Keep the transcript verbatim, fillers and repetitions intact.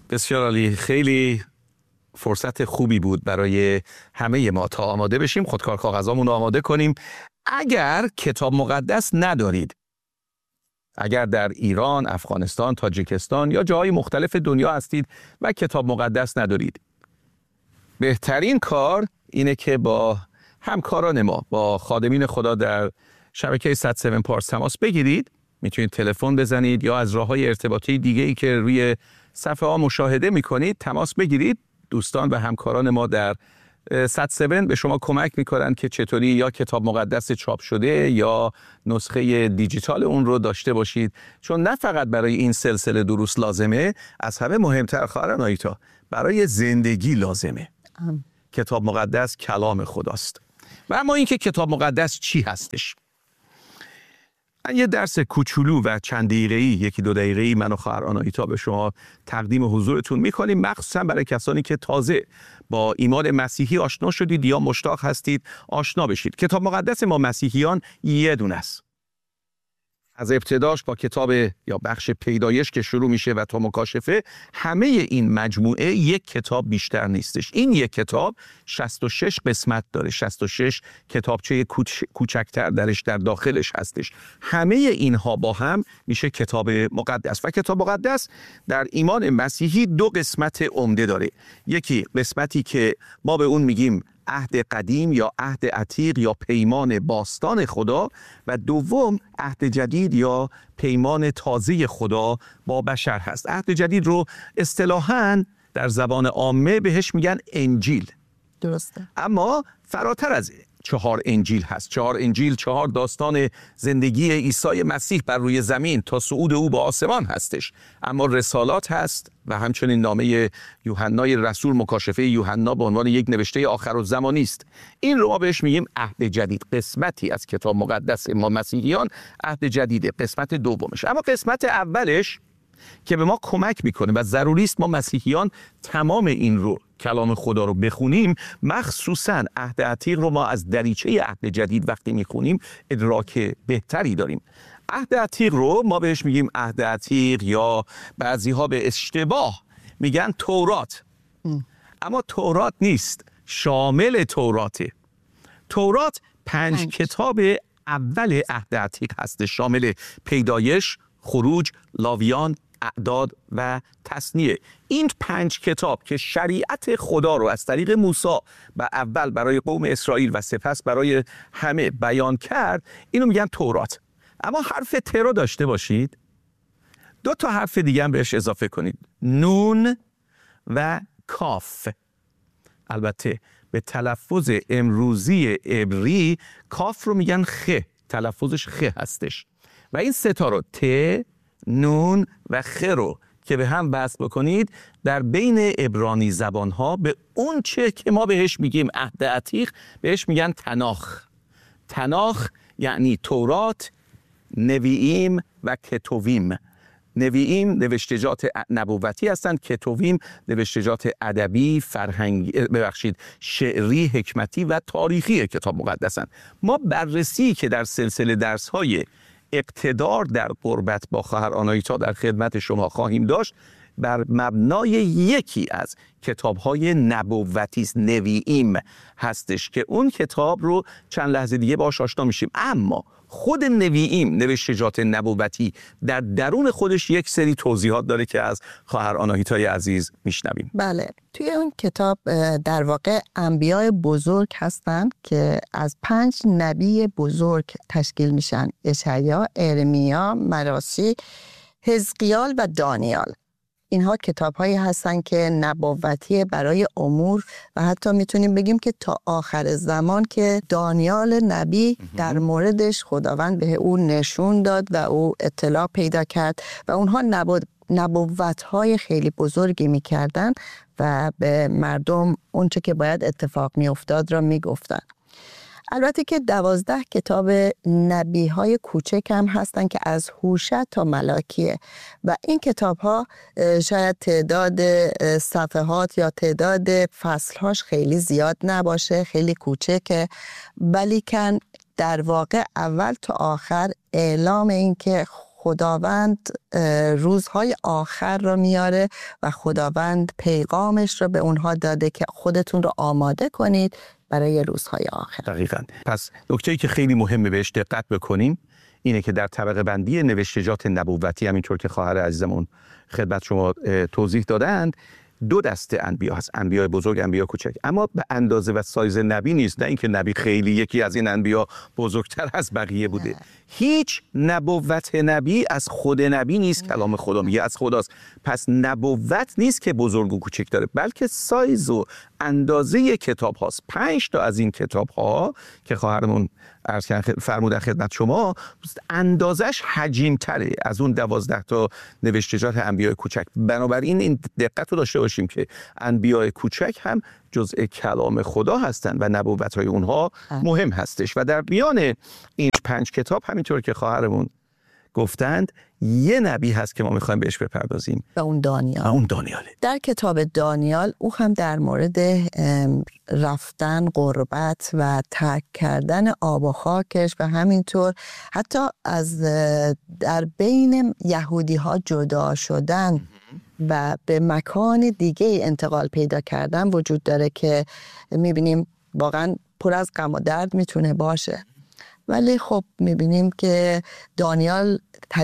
بسیار عالی. خیلی فرصت خوبی بود برای همه ما تا آماده بشیم، خودکار کاغذامون رو آماده کنیم. اگر کتاب مقدس ندارید، اگر در ایران، افغانستان، تاجیکستان یا جاهای مختلف دنیا هستید و کتاب مقدس ندارید، بهترین کار اینه که با همکاران ما، با خادمین خدا در شبکه صد و هفت پارس تماس بگیرید. میتونید تلفن بزنید یا از راه‌های ارتباطی دیگه‌ای که روی صفحه ها مشاهده میکنید تماس بگیرید. دوستان و همکاران ما در صد و هفت به شما کمک میکنن که چطوری یا کتاب مقدس چاپ شده یا نسخه دیجیتال اون رو داشته باشید، چون نه فقط برای این سلسله دروس لازمه، از همه مهمتر خواهران آیتا برای زندگی لازمه. ام. کتاب مقدس کلام خداست. و اما این که کتاب مقدس چی هستش؟ من یه درس کوچولو و چند دقیقه‌ای، یکی دو دقیقه‌ای من و خواهر آناهیتا به شما تقدیم حضورتون می‌کنیم، مخصوصا برای کسانی که تازه با ایمان مسیحی آشنا شدید یا مشتاق هستید آشنا بشید. کتاب مقدس ما مسیحیان یه دونه است. از ابتداش با کتاب یا بخش پیدایش که شروع میشه و تا مکاشفه، همه این مجموعه یک کتاب بیشتر نیستش. این یک کتاب شصت و شش قسمت داره، شصت و شش کتابچه کوچ... کوچکتر درش در داخلش هستش. همه اینها با هم میشه کتاب مقدس. و کتاب مقدس در ایمان مسیحی دو قسمت عمده داره. یکی قسمتی که ما به اون میگیم عهد قدیم یا عهد عتیق یا پیمان باستان خدا، و دوم عهد جدید یا پیمان تازه خدا با بشر هست. عهد جدید رو اصطلاحاً در زبان عامه بهش میگن انجیل. درسته. اما فراتر از چهار انجیل هست. چهار انجیل چهار داستان زندگی عیسی مسیح بر روی زمین تا صعود او به آسمان هستش. اما رسالات هست و همچنین نامه یوحنای رسول، مکاشفه یوحنا به عنوان یک نوشته آخرالزمانی است. این رو ما بهش میگیم عهد جدید. قسمتی از کتاب مقدس ما مسیحیان عهد جدیده، قسمت دومش. اما قسمت اولش که به ما کمک میکنه و ضروری است ما مسیحیان تمام این رو، کلام خدا رو بخونیم، مخصوصاً عهد عتیق رو ما از دریچه عهد جدید وقتی میخونیم ادراک بهتری داریم. عهد عتیق رو ما بهش میگیم عهد عتیق یا بعضی ها به اشتباه میگن تورات. ام. اما تورات نیست، شامل توراته. تورات پنج, پنج کتاب اول عهد عتیق هست، شامل پیدایش، خروج، لاویان، اعداد و تثنیه. این پنج کتاب که شریعت خدا رو از طریق موسی و اول برای قوم اسرائیل و سپس برای همه بیان کرد، اینو میگن تورات. اما حرف ت رو داشته باشید، دو تا حرف دیگه هم بهش اضافه کنید، نون و کاف. البته به تلفظ امروزی عبری کاف رو میگن خ، تلفظش خ هستش. و این سه تا رو ت، نون و خ رو که به هم وصل بکنید، در بین عبرانی زبانها به اون چه که ما بهش میگیم عهد عتیق بهش میگن تناخ. تناخ یعنی تورات، نوییم و کتویم. نوییم نوشتجات نبوتی هستند، کتویم نوشتجات ادبی، فرهنگی، ببخشید شعری، حکمتی و تاریخی کتاب مقدسند. ما بررسی که در سلسله درس‌های اقتدار در قربت با خواهر آناهیتا در خدمت شما خواهیم داشت، بر مبنای یکی از کتاب‌های نبوتی است، نوییم هستش که اون کتاب رو چند لحظه دیگه باهاش آشنا میشیم. اما خود نوییم، نوشتجات نبوتی، در درون خودش یک سری توضیحات داره که از خواهر آناهیتای عزیز میشنویم. بله، توی اون کتاب در واقع انبیاء بزرگ هستن که از پنج نبی بزرگ تشکیل میشن: اشعیا، ارمیا، مراسی، حزقیال و دانیال. اینها کتاب هایی هستن که نبوتی برای امور و حتی میتونیم بگیم که تا آخر زمان که دانیال نبی در موردش خداوند به او نشون داد و او اطلاع پیدا کرد و اونها نبو... نبوت های خیلی بزرگی میکردن و به مردم اونچه که باید اتفاق میافتاد را میگفتن. البته که دوازده کتاب نبی های کوچک هم هستن که از هوشع تا ملاکیه و این کتاب ها شاید تعداد صفحات یا تعداد فصلهاش خیلی زیاد نباشه، خیلی کوچکه، ولیکن در واقع اول تا آخر اعلام این که خداوند روزهای آخر رو میاره و خداوند پیغامش رو به اونها داده که خودتون رو آماده کنید برای روزهای آخر. دقیقاً. پس نکته‌ای که خیلی مهمه بهش دقت بکنیم اینه که در طبقه بندی نوشتجات نبوتی، همینطور که خواهر عزیزمون خدمت شما توضیح دادند، دو دسته انبیا هست، انبیاء بزرگ، انبیاء کوچک، اما به اندازه و سایز نبی نیست. نه اینکه نبی خیلی یکی از این انبیا بزرگتر از بقیه بوده. هیچ نبوت نبی از خود نبی نیست، کلام خدا میگه از خداست. پس نبوت نیست که بزرگ و کوچک داره، بلکه سایز و اندازه کتاب هاست. پنج تا از این کتاب ها که خواهرمون عرض فرمودن خدمت شما، اندازش حجیم تره از اون دوازده تا نوشتجات انبیاء کوچک. بنابراین این دقت رو داشته باشیم که انبیاء کوچک هم جزء کلام خدا هستند و نبوت‌های اونها مهم هستش. و در میان این پنج کتاب همینطور که خواهرمون گفتند یه نبی هست که ما میخوایم بهش بپردازیم، و اون دانیال. اون دانیاله. در کتاب دانیال او هم در مورد رفتن غربت و ترک کردن آب و خاکش و همینطور حتی از در بین یهودی ها جدا شدن و به مکان دیگه انتقال پیدا کردن وجود داره که میبینیم واقعا پر از غم و درد میتونه باشه. ولی خب میبینیم که دانیال